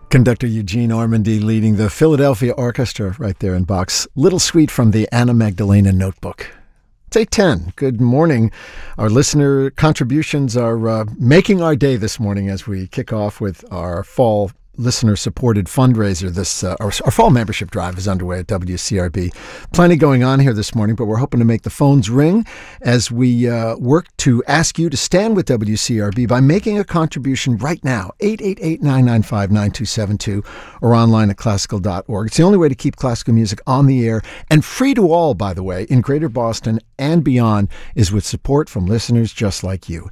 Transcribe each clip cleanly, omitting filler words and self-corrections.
Conductor Eugene Ormandy leading the Philadelphia Orchestra right there in Bach's Little Suite from the Anna Magdalena Notebook. It's 8:10. Good morning. Our listener contributions are making our day this morning as we kick off with our fall listener-supported fundraiser. Our fall membership drive is underway at WCRB. Plenty going on here this morning, but we're hoping to make the phones ring as we work to ask you to stand with WCRB by making a contribution right now, 888-995-9272, or online at classical.org. It's the only way to keep classical music on the air and free to all, by the way, in Greater Boston and beyond, is with support from listeners just like you.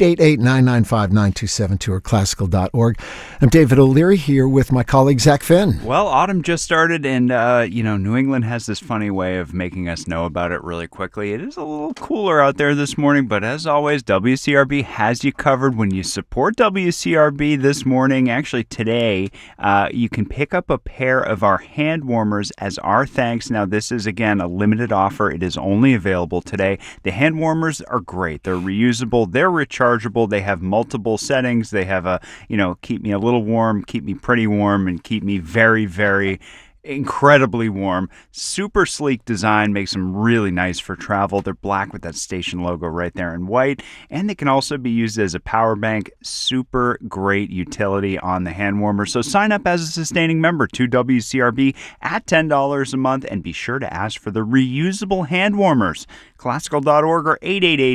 888-995-9272 or classical.org. I'm David O'Leary here with my colleague Zach Finn. Well, autumn just started, and New England has this funny way of making us know about it really quickly. It is a little cooler out there this morning, but as always, WCRB has you covered. When you support WCRB this morning, actually today, you can pick up a pair of our hand warmers as our thanks. Now, this is, again, a limited offer. It is only available today. The hand warmers are great. They're reusable. They're rechargeable. They have multiple settings. They have keep me a little warm, keep me pretty warm, and keep me very, very incredibly warm. Super sleek design makes them really nice for travel. They're black with that station logo right there in white, and they can also be used as a power bank. Super great utility on the hand warmer. So sign up as a sustaining member to WCRB at $10 a month, and be sure to ask for the reusable hand warmers. Classical.org or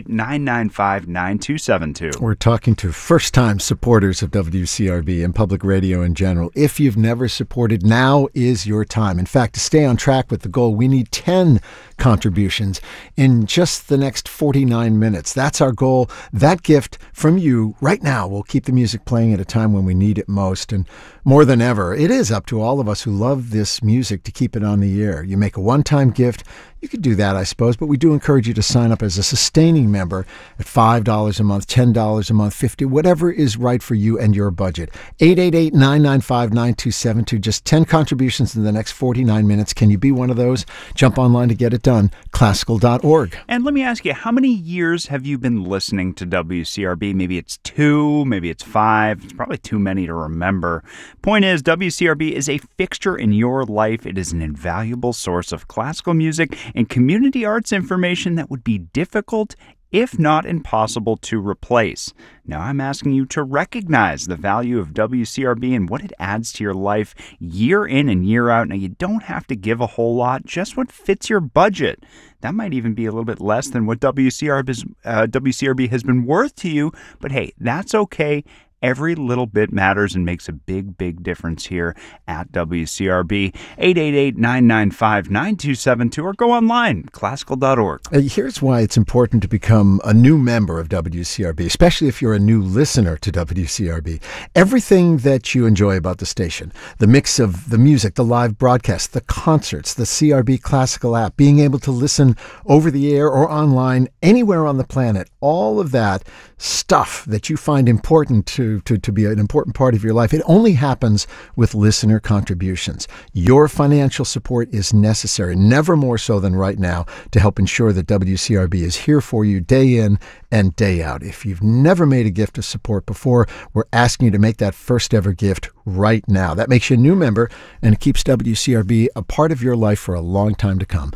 888-995-9272. We're talking to first-time supporters of WCRB and public radio in general. If you've never supported, now is your time. In fact, to stay on track with the goal, we need 10 contributions in just the next 49 minutes. That's our goal. That gift from you right now will keep the music playing at a time when we need it most. And more than ever, it is up to all of us who love this music to keep it on the air. You make a one-time gift. You could do that, I suppose, but we do encourage you to sign up as a sustaining member at $5 a month, $10 a month, $50, whatever is right for you and your budget. 888-995-9272. Just 10 contributions in the next 49 minutes. Can you be one of those? Jump online to get it done. Classical.org. And let me ask you, how many years have you been listening to WCRB? Maybe it's 2, maybe it's 5. It's probably too many to remember. Point is, WCRB is a fixture in your life. It is an invaluable source of classical music and community arts information that would be difficult, if not impossible, to replace. Now, I'm asking you to recognize the value of WCRB and what it adds to your life year in and year out. Now, you don't have to give a whole lot, just what fits your budget. That might even be a little bit less than what WCRB has been worth to you, but hey, that's okay. Every little bit matters and makes a big, big difference here at WCRB. 888-995-9272 or go online, classical.org. Here's why it's important to become a new member of WCRB, especially if you're a new listener to WCRB. Everything that you enjoy about the station, the mix of the music, the live broadcast, the concerts, the CRB Classical app, being able to listen over the air or online anywhere on the planet, all of that stuff that you find important to be an important part of your life, it only happens with listener contributions. Your financial support is necessary, never more so than right now, to help ensure that WCRB is here for you day in and day out. If you've never made a gift of support before, we're asking you to make that first ever gift right now. That makes you a new member, and it keeps WCRB a part of your life for a long time to come.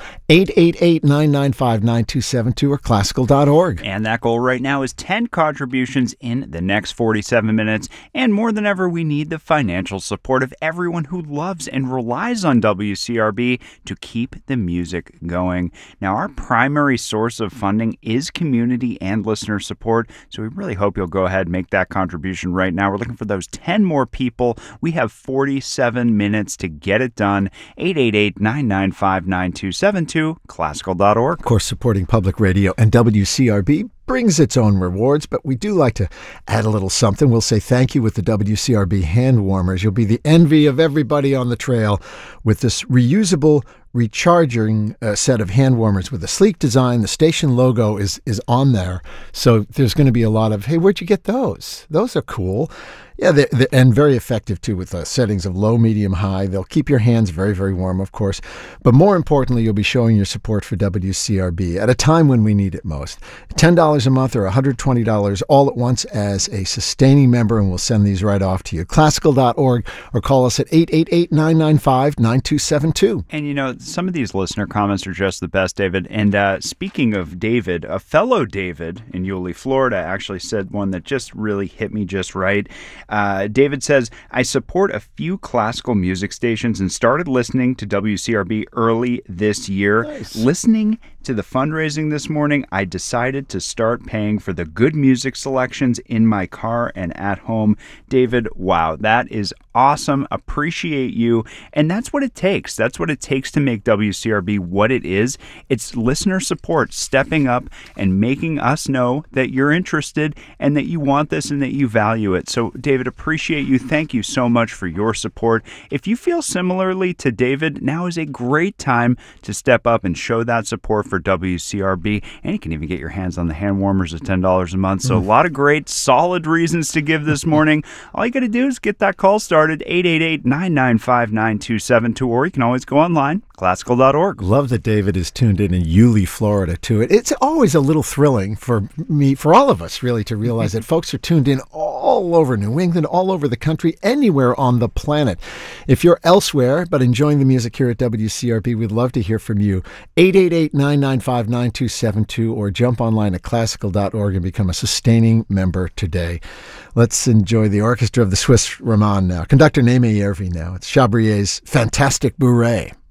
888-995-9272 or classical.org. And that goal right now is 10 contributions in the next 47 minutes. And more than ever, we need the financial support of everyone who loves and relies on WCRB to keep the music going. Now, our primary source of funding is community and listener support, so we really hope you'll go ahead and make that contribution right now. We're looking for those 10 more people. We have 47 minutes to get it done. 888-995-9272, classical.org. Of course, supporting public radio and WCRB brings its own rewards, but we do like to add a little something. We'll say thank you with the WCRB hand warmers. You'll be the envy of everybody on the trail with this reusable, recharging set of hand warmers with a sleek design. The station logo is on there. So there's going to be a lot of, hey, where'd you get those? Those are cool. Yeah, and very effective, too, with settings of low, medium, high. They'll keep your hands very, very warm, of course. But more importantly, you'll be showing your support for WCRB at a time when we need it most. $10 a month or $120 all at once as a sustaining member, and we'll send these right off to you. Classical.org, or call us at 888-995-9272. And, some of these listener comments are just the best, David. And speaking of David, a fellow David in Yulee, Florida, actually said one that just really hit me just right. David says, I support a few classical music stations and started listening to WCRB early this year. Nice. Listening to the fundraising this morning, I decided to start paying for the good music selections in my car and at home. David, wow, that is awesome. Appreciate you. And that's what it takes. That's what it takes to make WCRB what it is. It's listener support stepping up and making us know that you're interested and that you want this and that you value it. So, David, appreciate you. Thank you so much for your support. If you feel similarly to David, now is a great time to step up and show that support for WCRB. And you can even get your hands on the hand warmers at $10 a month. So a lot of great, solid reasons to give this morning. All you got to do is get that call started, 888-995-9272, or you can always go online, classical.org. Love that David is tuned in Yulee, Florida, to it. It's always a little thrilling for me, for all of us, really, to realize that folks are tuned in all over New England, all over the country, anywhere on the planet. If you're elsewhere but enjoying the music here at WCRB, we'd love to hear from you. 888-995-9272, or jump online at classical.org and become a sustaining member today. Let's enjoy the orchestra of the Swiss Roman now. Conductor Naime Järvi now. It's Chabrier's Fantastic Bourrée.